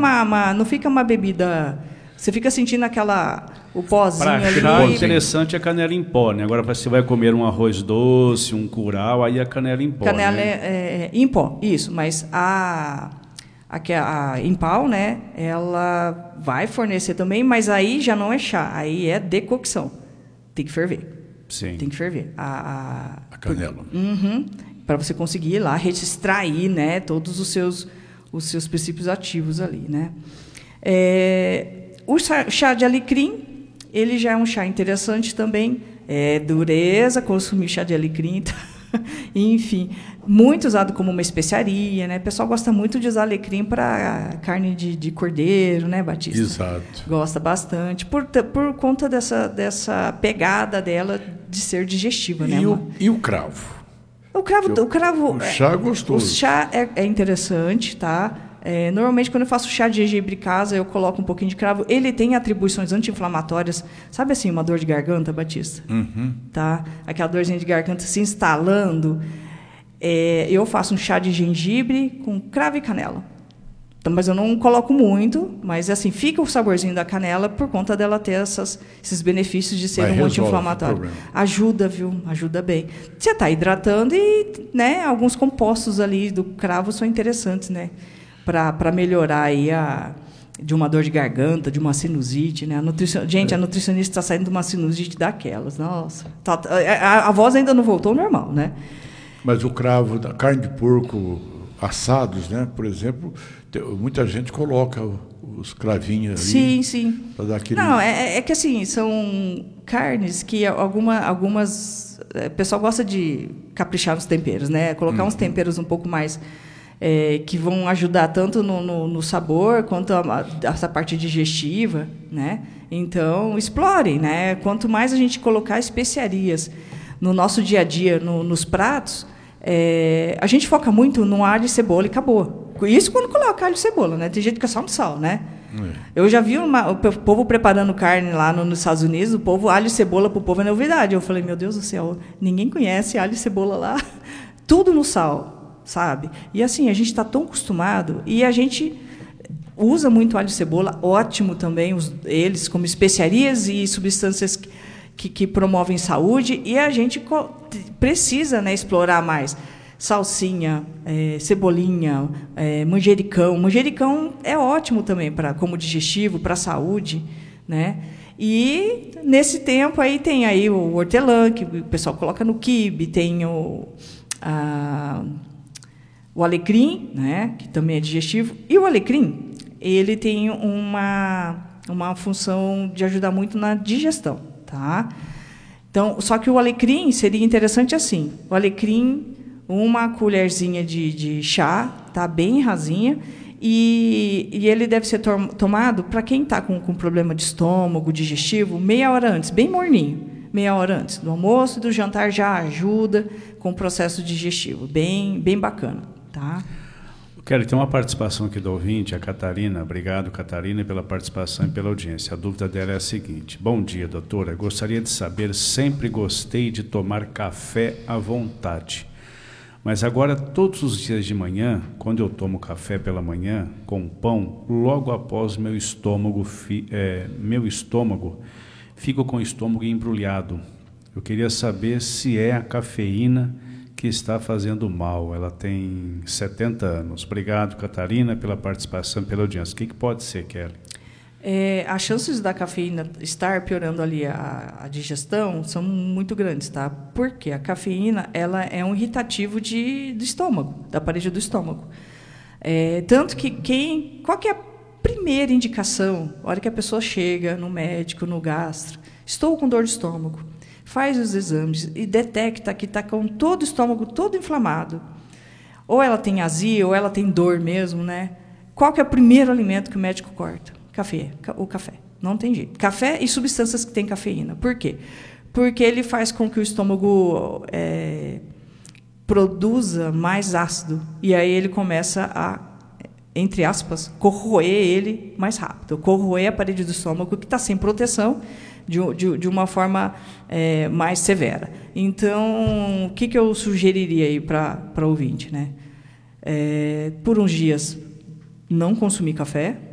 não fica uma bebida. Você fica sentindo o pozinho ali. Para chá, interessante é a canela em pó, né? Agora você vai comer um arroz doce, um curau, aí a canela em pó. Canela, né? Em pó, isso. Mas a em pau, né? Ela vai fornecer também, mas aí já não é chá, aí é decocção. Tem que ferver. Sim. Tem que ferver. A canela. Para você conseguir lá extrair, né, todos os seus princípios ativos ali, né? O chá de alecrim, ele já é um chá interessante também. É dureza consumir chá de alecrim. Enfim, muito usado como uma especiaria, né? O pessoal gosta muito de usar alecrim para carne de cordeiro, né, Batista? Exato. Gosta bastante, por conta dessa pegada dela de ser digestiva, né? E o cravo? O cravo. O chá é gostoso. O chá é interessante, tá? Normalmente, quando eu faço chá de gengibre em casa, eu coloco um pouquinho de cravo. Ele tem atribuições anti-inflamatórias. Sabe assim, uma dor de garganta, Batista? Tá? Aquela dorzinha de garganta se instalando. Eu faço um chá de gengibre com cravo e canela. Então, mas eu não coloco muito, mas assim, fica o saborzinho da canela por conta dela ter esses benefícios de ser um anti-inflamatório. Ajuda, viu? Ajuda bem. Você está hidratando e, né, alguns compostos ali do cravo são interessantes, né? Para melhorar aí de uma dor de garganta, de uma sinusite, né? A nutricionista está saindo de uma sinusite daquelas. Nossa, a voz ainda não voltou ao normal, né? Mas o cravo da carne de porco assados, né? Por exemplo, muita gente coloca os cravinhos ali. Sim. Para dar aquele... Não, é que assim, são carnes que algumas... O pessoal gosta de caprichar nos temperos, né? Colocar uns temperos um pouco mais... que vão ajudar tanto no sabor quanto essa parte digestiva, né? Então, explorem, né? Quanto mais a gente colocar especiarias no nosso dia a dia, nos pratos, a gente foca muito no alho e cebola e acabou. Isso quando coloca alho e cebola, né? Tem gente que é só no sal, né? Eu já vi o povo preparando carne lá nos Estados Unidos, o povo, alho e cebola para o povo é novidade. Eu falei, meu Deus do céu, ninguém conhece alho e cebola lá. Tudo no sal, sabe? E assim, a gente está tão acostumado e a gente usa muito alho e cebola, ótimo também, eles como especiarias e substâncias que promovem saúde, e a gente precisa, né, explorar mais. Salsinha, cebolinha, manjericão. Manjericão é ótimo também como digestivo, para a saúde, né? E nesse tempo aí tem aí o hortelã, que o pessoal coloca no quibe, tem o alecrim, né, que também é digestivo. E o alecrim, ele tem uma função de ajudar muito na digestão, tá? Então, só que o alecrim seria interessante assim. O alecrim, uma colherzinha de chá, tá, bem rasinha, e ele deve ser tomado para quem está com problema de estômago, digestivo, meia hora antes, bem morninho. Meia hora antes do almoço e do jantar já ajuda com o processo digestivo. Bem bacana. Tá? Kelly, tem uma participação aqui do ouvinte, a Catarina. Obrigado, Catarina, pela participação e pela audiência. A dúvida dela é a seguinte: bom dia, doutora. Gostaria de saber, sempre gostei de tomar café à vontade. Mas agora, todos os dias de manhã, quando eu tomo café pela manhã, com pão, logo após meu estômago fico com o estômago embrulhado. Eu queria saber se é a cafeína que está fazendo mal. Ela tem 70 anos. Obrigado, Catarina, pela participação e pela audiência. O que pode ser, Kelly? As chances da cafeína estar piorando ali a digestão são muito grandes, tá? Porque a cafeína, ela é um irritativo do estômago, da parede do estômago. Tanto que qual que é a primeira indicação, a hora que a pessoa chega no médico, no gastro, estou com dor de estômago, faz os exames e detecta que está com todo o estômago todo inflamado. Ou ela tem azia, ou ela tem dor mesmo, né? Qual que é o primeiro alimento que o médico corta? O café. Não tem jeito. Café e substâncias que têm cafeína. Por quê? Porque ele faz com que o estômago produza mais ácido. E aí ele começa a, entre aspas, corroer ele mais rápido. Corroer a parede do estômago, que está sem proteção, de uma forma mais severa. Então, o que eu sugeriria aí para o ouvinte, né? Por uns dias, não consumir café,